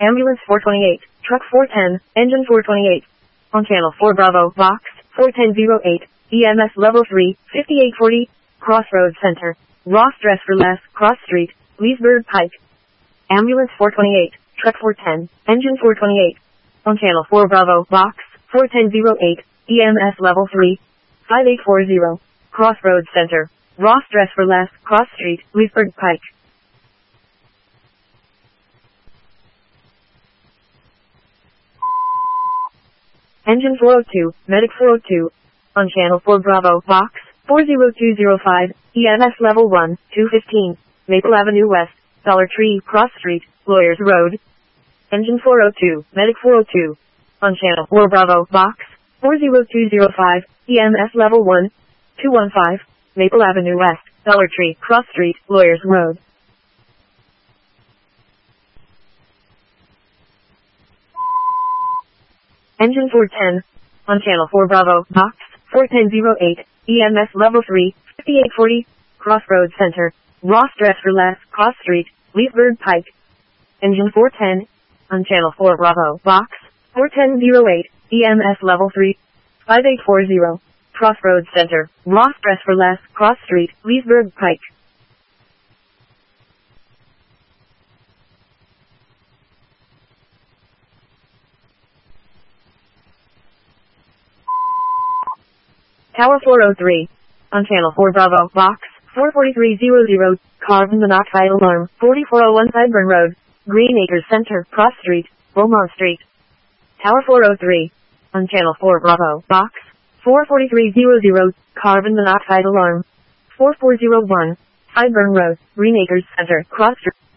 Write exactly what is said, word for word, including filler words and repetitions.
Ambulance four twenty-eight, Truck four ten, Engine four twenty-eight. On Channel four Bravo, Box four ten oh eight, E M S Level three, fifty-eight forty, Crossroads Center, Ross Dress for Less, Cross Street, Leesburg Pike. Ambulance four twenty-eight, Truck four ten, Engine four twenty-eight. On Channel four Bravo, Box four ten oh eight, E M S Level three, five eight four zero, Crossroads Center, Ross Dress for Less, Cross Street, Leesburg Pike. Engine four oh two, Medic four oh two. On Channel four Bravo, Box four oh two oh five, E M S Level one, two fifteen, Maple Avenue West, Dollar Tree, Cross Street, Lawyers Road. Engine four oh two, Medic four oh two. On Channel four Bravo, Box four oh two oh five, E M S Level one, two fifteen, Maple Avenue West, Dollar Tree, Cross Street, Lawyers Road. Engine four ten. On Channel four Bravo, Box four ten oh eight, E M S Level three, fifty-eight forty, Crossroads Center, Ross Dress for Less, Cross Street, Leesburg Pike. Engine four ten. On Channel four Bravo, Box four ten oh eight, E M S Level three, five eight four zero, Crossroads Center, Ross Dress for Less, Cross Street, Leesburg Pike. Tower four oh three. On Channel four Bravo, Box four forty-three hundred, Carbon Monoxide Alarm, forty-four oh one Sideburn Road, Green Acres Center, Cross Street, Beaumont Street. Tower four oh three. On Channel four Bravo, Box four forty-three hundred, Carbon Monoxide Alarm, four four oh one, Sideburn Road, Green Acres Center, Cross Street.